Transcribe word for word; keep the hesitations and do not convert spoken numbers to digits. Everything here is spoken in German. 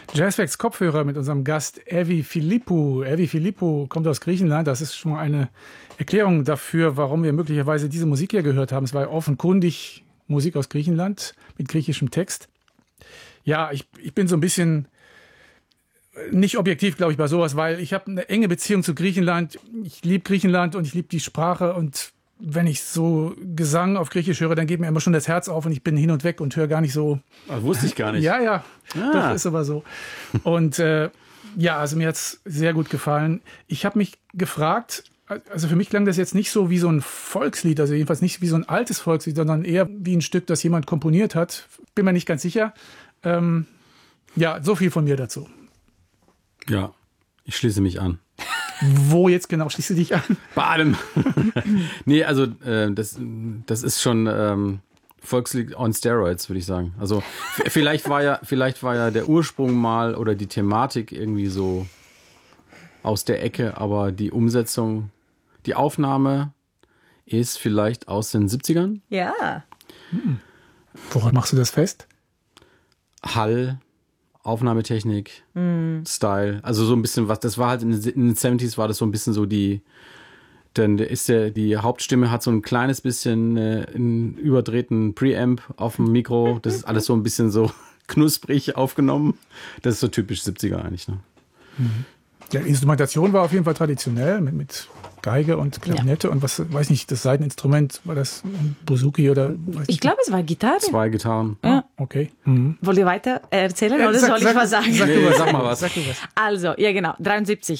Jazzfacts Kopfhörer mit unserem Gast Evi Philippou. Evi Philippou kommt aus Griechenland. Das ist schon mal eine Erklärung dafür, warum wir möglicherweise diese Musik hier gehört haben. Es war offenkundig Musik aus Griechenland mit griechischem Text. Ja, ich, ich bin so ein bisschen nicht objektiv, glaube ich, bei sowas, weil ich habe eine enge Beziehung zu Griechenland. Ich liebe Griechenland und ich liebe die Sprache, und wenn ich so Gesang auf Griechisch höre, dann geht mir immer schon das Herz auf und ich bin hin und weg und höre gar nicht so. Das wusste ich gar nicht. Ja, ja, ah. Doch, ist aber so. Und äh, ja, also mir hat es sehr gut gefallen. Ich habe mich gefragt, also für mich klang das jetzt nicht so wie so ein Volkslied, also jedenfalls nicht wie so ein altes Volkslied, sondern eher wie ein Stück, das jemand komponiert hat. Bin mir nicht ganz sicher. Ähm, ja, so viel von mir dazu. Ja, ich schließe mich an. Wo jetzt genau schließt du dich an? Bei allem. Nee, also äh, das, das ist schon ähm, Volkslied on Steroids, würde ich sagen. Also f- vielleicht war ja, vielleicht war ja der Ursprung mal oder die Thematik irgendwie so aus der Ecke, aber die Umsetzung, die Aufnahme ist vielleicht aus den siebzigern. Ja. Hm. Woran machst du das fest? Hall, Aufnahmetechnik, mm. Style, also so ein bisschen was, das war halt in den, in den siebziger war das so ein bisschen so die, dann ist der, die Hauptstimme hat so ein kleines bisschen äh, einen überdrehten Preamp auf dem Mikro, das ist alles so ein bisschen so knusprig aufgenommen, das ist so typisch siebziger eigentlich, ne? Mhm. Ja, die Instrumentation war auf jeden Fall traditionell mit, mit Geige und Klarinette, ja. Und was, weiß nicht, das Seiteninstrument, war das ein Bouzouki oder? Weiß ich glaube, es war Gitarre. Zwei Gitarren. Ja. Okay. Mhm. Wollt ihr weiter erzählen, ja, oder sag, soll ich sag, was sagen? Sag, nee, sag mal was. Sag du was. Also, ja genau, dreiundsiebzig